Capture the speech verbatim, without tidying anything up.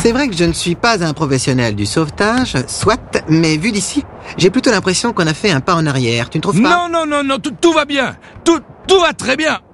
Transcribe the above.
C'est vrai que je ne suis pas un professionnel du sauvetage, soit, mais vu d'ici, j'ai plutôt l'impression qu'on a fait un pas en arrière. Tu ne trouves pas? Non, non, non, non, tout, tout va bien. Tout, tout va très bien.